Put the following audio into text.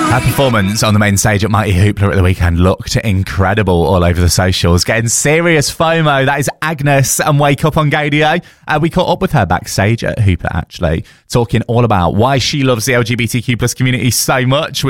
Her performance on the main stage at Mighty Hoopla at the weekend looked incredible all over the socials. Getting serious FOMO. That is Agnes and Wake Up on Gaydio. We caught up with her backstage at Hoopla, actually, talking all about why she loves the LGBTQ plus community so much.